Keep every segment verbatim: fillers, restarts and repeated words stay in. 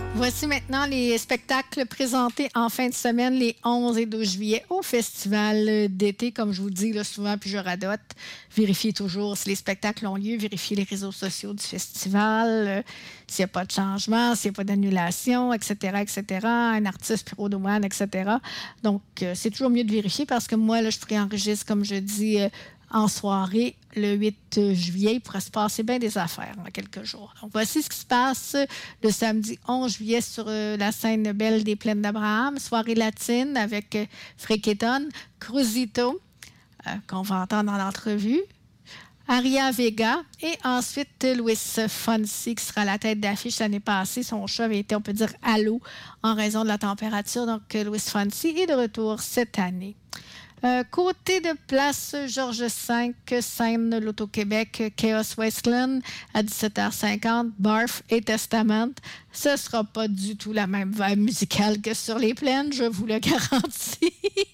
Voici maintenant les spectacles présentés en fin de semaine, les onze et douze juillet, au Festival d'été. Comme je vous dis là, souvent, puis je radote, vérifiez toujours si les spectacles ont lieu, vérifiez les réseaux sociaux du festival, euh, s'il n'y a pas de changement, s'il n'y a pas d'annulation, et cetera, et cetera, un artiste bureau de douane, et cetera. Donc, euh, c'est toujours mieux de vérifier parce que moi, là, je préenregistre, comme je dis, euh, en soirée, le huit juillet. Il pourrait se passer bien des affaires en quelques jours. Donc, voici ce qui se passe le samedi onze juillet sur euh, la scène belle des Plaines d'Abraham. Soirée latine avec euh, Freaketon, Cruzito, euh, qu'on va entendre dans l'entrevue, Aria Vega et ensuite Luis Fonsi qui sera à la tête d'affiche l'année passée. Son show avait été, on peut dire, à l'eau en raison de la température. Donc, Luis Fonsi est de retour cette année. Euh, côté de place Georges cinq, scène l'Auto-Québec, Chaos Wasteland à dix-sept heures cinquante, Barf et Testament. Ce ne sera pas du tout la même vibe musicale que sur les plaines, je vous le garantis.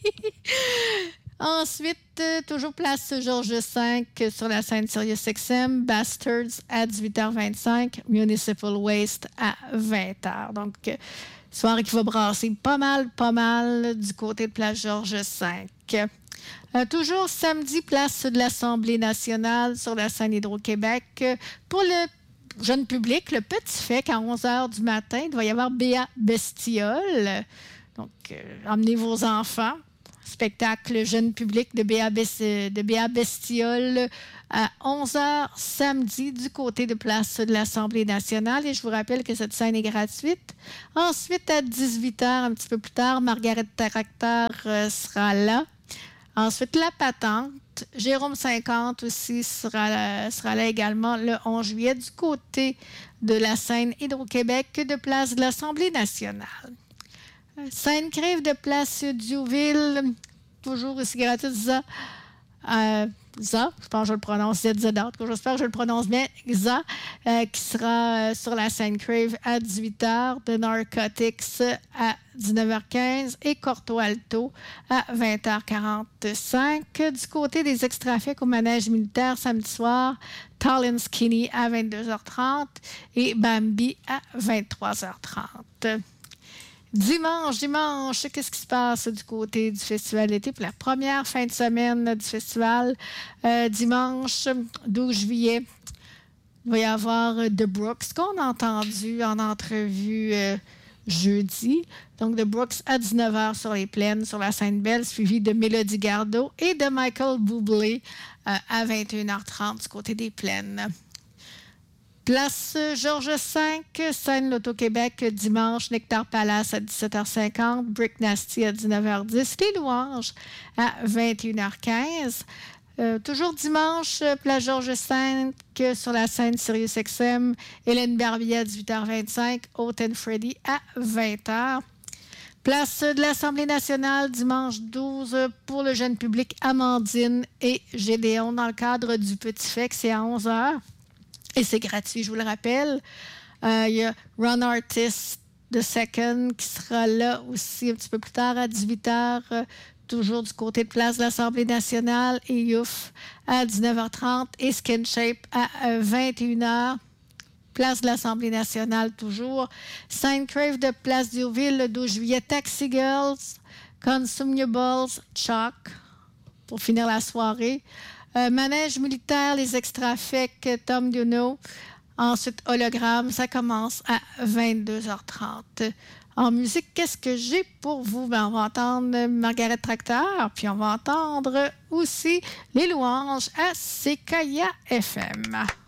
Ensuite, euh, toujours place Georges cinq sur la scène SiriusXM, Bastards à dix-huit heures vingt-cinq, Municipal Waste à vingt heures. Donc, euh, soirée qui va brasser pas mal, pas mal du côté de place Georges cinq. Euh, toujours samedi, place de l'Assemblée nationale sur la scène Hydro-Québec. Euh, pour le jeune public, le petit fait qu'à onze heures du matin, il va y avoir Béa Bestiole. Donc, euh, emmenez vos enfants. Spectacle jeune public de Béa, Best- de Béa Bestiole à onze heures samedi du côté de place de l'Assemblée nationale. Et je vous rappelle que cette scène est gratuite. Ensuite, à dix-huit heures, un petit peu plus tard, Margaret Tracteur euh, sera là. Ensuite, La Patente. Jérôme cinquante aussi sera, sera là également le onze juillet du côté de la scène Hydro-Québec de place de l'Assemblée nationale. Sainte-Crève de place Diouville, toujours aussi gratuit, ça. Euh, Za, je pense que je le prononce Z Z que j'espère que je le prononce bien, Za, euh, qui sera euh, sur la Sainte-Crève à dix-huit heures, The Narcotics à dix-neuf heures quinze et Corto Alto à vingt heures quarante-cinq. Du côté des extra-faits au manège militaire samedi soir, Tall and Skinny à vingt-deux heures trente et Bambi à vingt-trois heures trente. Dimanche, dimanche, qu'est-ce qui se passe du côté du Festival d'été pour la première fin de semaine du festival? Euh, dimanche, douze juillet, il va y avoir The Brooks, qu'on a entendu en entrevue euh, jeudi. Donc, The Brooks à dix-neuf heures sur les plaines, sur la Sainte-Belle, suivi de Mélodie Gardot et de Michael Bublé euh, à vingt et une heures trente du côté des plaines. Place Georges cinq, scène l'Auto-Québec, dimanche, Nectar Palace à dix-sept heures cinquante, Brick Nasty à dix-neuf heures dix, Les Louanges à vingt et une heures quinze. Euh, toujours dimanche, place Georges cinq sur la scène SiriusXM, Hélène Barbier à dix-huit heures vingt-cinq, Haute and Freddy à vingt heures. Place de l'Assemblée nationale, dimanche douze, pour le jeune public, Amandine et Gédéon dans le cadre du Petit Fait, c'est à onze heures. Et c'est gratuit, je vous le rappelle. Euh, il y a Ron Artist the Second qui sera là aussi un petit peu plus tard à dix-huit heures, euh, toujours du côté de place de l'Assemblée nationale, et Youf à dix-neuf heures trente et Skin Shape à euh, vingt et une heures. Place de l'Assemblée nationale toujours. Sainte-Crève de Place Diouville le douze juillet, Taxi Girls, Consumables, Chalk pour finir la soirée. Euh, manège militaire, les extra-fec, Tom Duno. Ensuite, hologramme, ça commence à vingt-deux heures trente. En musique, qu'est-ce que j'ai pour vous? Ben, on va entendre Margaret Tracteur, puis on va entendre aussi Les Louanges à Séquoia F M.